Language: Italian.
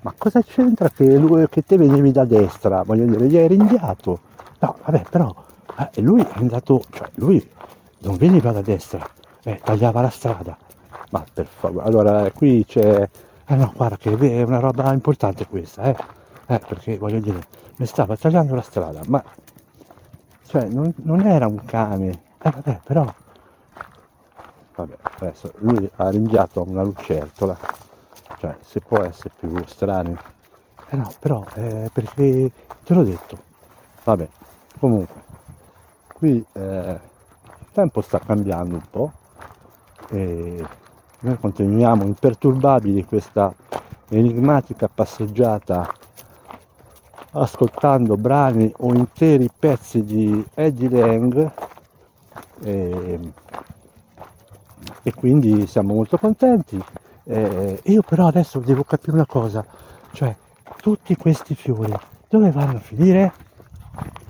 Ma cosa c'entra che te venevi da destra? Voglio dire, gli hai rinviato. No, vabbè, però lui è andato, cioè lui non veniva da destra, tagliava la strada. Ma per favore, allora qui c'è. No, guarda che è una roba importante questa, perché voglio dire, mi stava tagliando la strada, ma cioè non era un cane. Vabbè, però. Vabbè, adesso lui ha rinviato a una lucertola, cioè se può essere più strano. No, però perché te l'ho detto. Vabbè, comunque, qui il tempo sta cambiando un po' e noi continuiamo imperturbabili questa enigmatica passeggiata ascoltando brani o interi pezzi di Eddie Lang e, e quindi siamo molto contenti. Io però adesso devo capire una cosa, cioè tutti questi fiori dove vanno a finire?